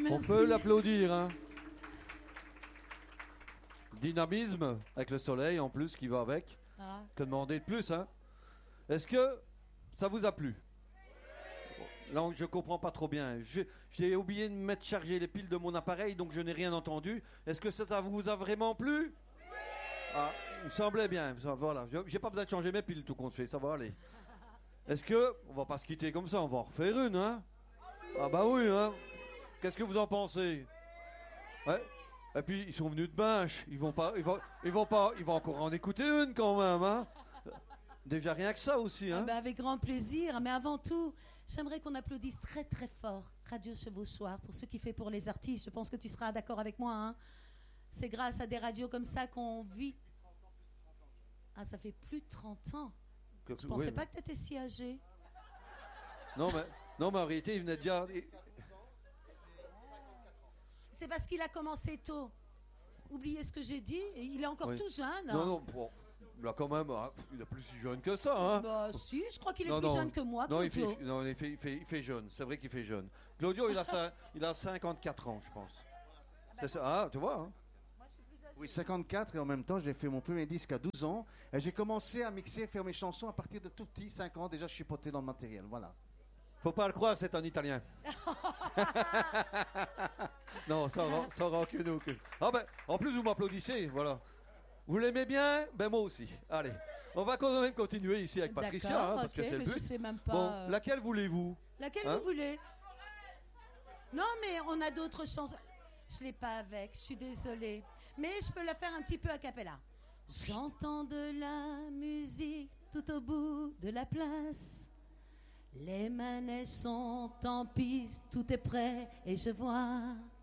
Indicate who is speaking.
Speaker 1: On peut l'applaudir, hein. Dynamisme, avec le soleil en plus qui va avec.
Speaker 2: Ah.
Speaker 1: Que demander de plus, hein? Est-ce que ça vous a plu? Là, je comprends pas trop bien. J'ai oublié de mettre charger les piles de mon appareil, donc je n'ai rien entendu. Est-ce que ça vous a vraiment plu? Ah, il me semblait bien. Voilà, j'ai pas besoin de changer mes piles, tout compte fait, ça va aller. Est-ce que on va pas se quitter comme ça, on va en refaire une, hein? Ah bah oui, hein? Qu'est-ce que vous en pensez? Ouais. Et puis ils sont venus de Binche, ils vont encore en écouter une quand même, hein? Déjà rien que ça aussi, hein?
Speaker 2: Ah ben avec grand plaisir, mais avant tout, j'aimerais qu'on applaudisse très très fort Radio Chevauchoir pour ce qu'il fait pour les artistes. Je pense que tu seras d'accord avec moi, hein? C'est grâce à des radios comme ça qu'on vit. Ah, ça fait plus de 30 ans. Je pensais pas que tu étais si âgé.
Speaker 1: Non, mais en réalité, il venait de dire...
Speaker 2: C'est parce qu'il a commencé tôt. Oubliez ce que j'ai dit, il est encore tout jeune.
Speaker 1: Non, bon, là quand même, il est plus si jeune que ça, hein?
Speaker 2: Bah si, je crois qu'il est plus jeune que moi, Claudio.
Speaker 1: Il fait jeune, c'est vrai qu'il fait jeune. Claudio, il a 54 ans, je pense. C'est ça, ah, tu vois, hein?
Speaker 3: Oui, 54, et en même temps, j'ai fait mon premier disque à 12 ans. Et j'ai commencé à mixer et faire mes chansons à partir de tout petit, 5 ans. Déjà, je suis poté dans le matériel, voilà.
Speaker 1: Faut pas le croire, c'est un Italien. Non, sans rancune aucune. Ah ben, en plus, vous m'applaudissez, voilà. Vous l'aimez bien? Ben moi aussi. Allez, on va quand même continuer ici avec Patricia, hein, parce que c'est le but.
Speaker 2: Je sais même pas,
Speaker 1: bon, laquelle voulez-vous?
Speaker 2: Laquelle vous voulez? Non, mais on a d'autres chansons. Je l'ai pas avec, je suis désolée. Mais je peux la faire un petit peu a cappella. J'entends de la musique tout au bout de la place. Les manèges sont en piste, tout est prêt et je vois